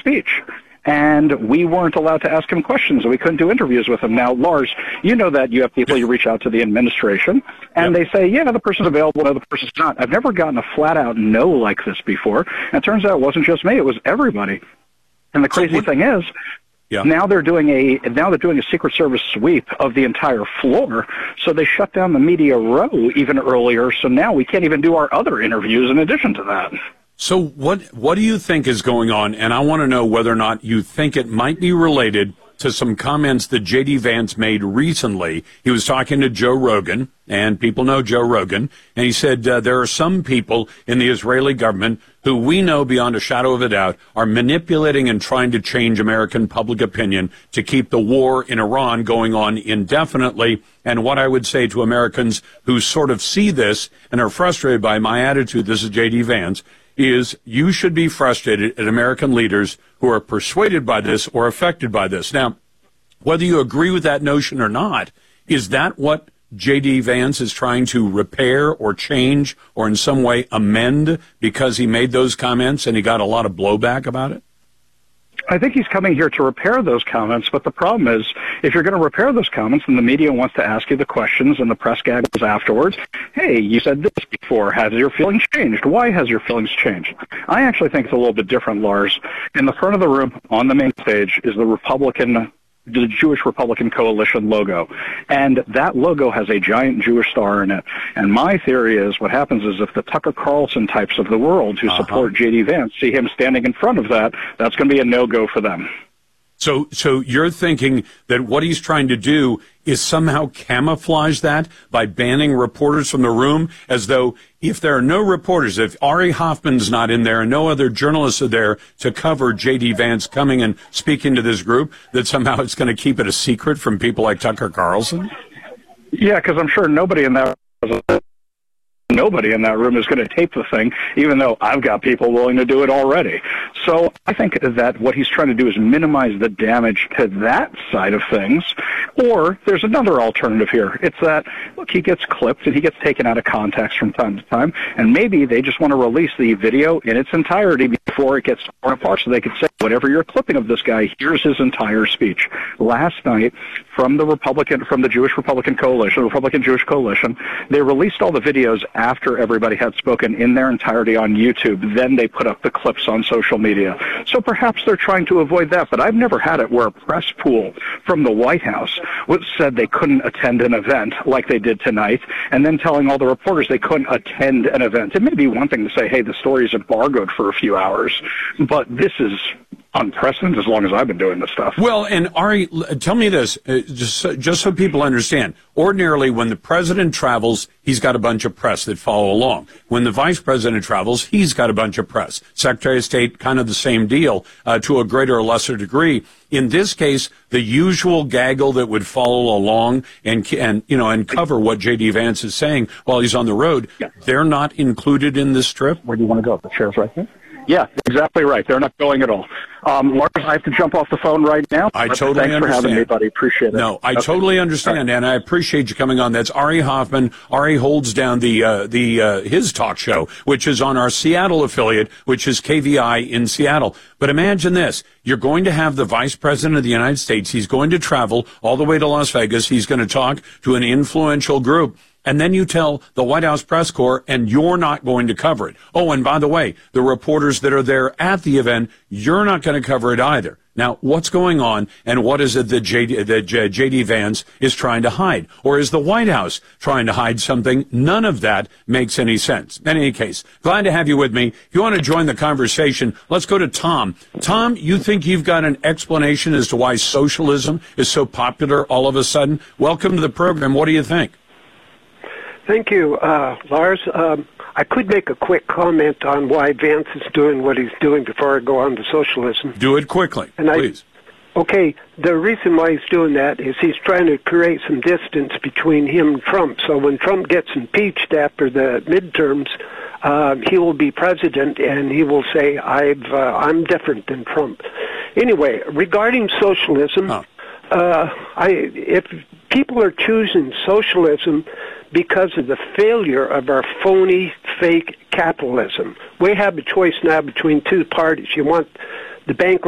speech. And we weren't allowed to ask him questions, and we couldn't do interviews with him. Now, Lars, you know that you have people, you reach out to the administration, and they say, yeah, the person's available, no, the person's not. I've never gotten a flat-out no like this before. And it turns out it wasn't just me, it was everybody. And the crazy thing is, now they're doing a Secret Service sweep of the entire floor, so they shut down the media row even earlier, so now we can't even do our other interviews in addition to that. So what do you think is going on? And I want to know whether or not you think it might be related to some comments that J.D. Vance made recently. He was talking to Joe Rogan, and people know Joe Rogan, and he said there are some people in the Israeli government who we know beyond a shadow of a doubt are manipulating and trying to change American public opinion to keep the war in Iran going on indefinitely. And what I would say to Americans who sort of see this and are frustrated by my attitude, this is J.D. Vance, is you should be frustrated at American leaders who are persuaded by this or affected by this. Now, whether you agree with that notion or not, is that what J.D. Vance is trying to repair or change or in some way amend because he made those comments and he got a lot of blowback about it? I think he's coming here to repair those comments, but the problem is, if you're going to repair those comments, then the media wants to ask you the questions and the press gags afterwards. Hey, you said this before. Has your feelings changed? Why has your feelings changed? I actually think it's a little bit different, Lars. In the front of the room, on the main stage, is the Jewish Republican Coalition logo. And that logo has a giant Jewish star in it. And my theory is what happens is if the Tucker Carlson types of the world who support J.D. Vance see him standing in front of that, that's going to be a no-go for them. So you're thinking that what he's trying to do is somehow camouflage that by banning reporters from the room, as though if there are no reporters, if Ari Hoffman's not in there and no other journalists are there to cover J.D. Vance coming and speaking to this group, that somehow it's going to keep it a secret from people like Tucker Carlson? Yeah, because I'm sure nobody in that room is going to tape the thing, even though I've got people willing to do it already. So I think that what he's trying to do is minimize the damage to that side of things. Or there's another alternative here. It's that, look, he gets clipped and he gets taken out of context from time to time, and maybe they just want to release the video in its entirety before it gets torn apart so they can say, whatever you're clipping of this guy, here's his entire speech. Last night, from the Jewish Republican Coalition, Republican Jewish Coalition, they released all the videos after everybody had spoken in their entirety on YouTube. Then they put up the clips on social media. So perhaps they're trying to avoid that, but I've never had it where a press pool from the White House said they couldn't attend an event like they did tonight, and then telling all the reporters they couldn't attend an event. It may be one thing to say, hey, the story is embargoed for a few hours, but this is unprecedented as long as I've been doing this stuff. Well, and Ari, tell me this, just so people understand. Ordinarily, when the president travels, he's got a bunch of press that follow along. When the vice president travels, he's got a bunch of press. Secretary of State, kind of the same deal, to a greater or lesser degree. In this case, the usual gaggle that would follow along and cover what J.D. Vance is saying while he's on the road, they're not included in this trip? Where do you want to go? The chair's right there? Yeah, exactly right. They're not going at all. Lars, I have to jump off the phone right now. I totally understand. Thanks for having me, buddy. Appreciate it. No, I totally understand, and I appreciate you coming on. That's Ari Hoffman. Ari holds down his talk show, which is on our Seattle affiliate, which is KVI in Seattle. But imagine this. You're going to have the Vice President of the United States. He's going to travel all the way to Las Vegas. He's going to talk to an influential group. And then you tell the White House press corps, and you're not going to cover it. Oh, and by the way, the reporters that are there at the event, you're not going to cover it either. Now, what's going on, and what is it that J.D. Vance is trying to hide? Or is the White House trying to hide something? None of that makes any sense. In any case, glad to have you with me. If you want to join the conversation, let's go to Tom. Tom, you think you've got an explanation as to why socialism is so popular all of a sudden? Welcome to the program. What do you think? Thank you, Lars. I could make a quick comment on why Vance is doing what he's doing before I go on to socialism. Do it quickly, please. Okay, the reason why he's doing that is he's trying to create some distance between him and Trump. So when Trump gets impeached after the midterms, he will be president, and he will say, I'm different than Trump. Anyway, regarding socialism, if people are choosing socialism because of the failure of our phony, fake capitalism, we have a choice now between two parties. You want the bank